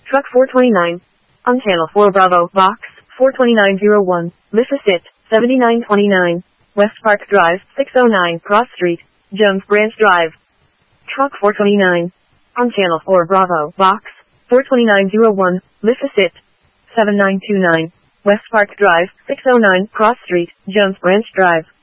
Truck 429. On Channel 4 Bravo, Box 42901, Mississippi 7929, West Park Drive, 609 Cross Street, Jones Branch Drive. Truck 429. On Channel 4 Bravo, Box 42901, Mississippi 7929, West Park Drive, 609 Cross Street, Jones Branch Drive.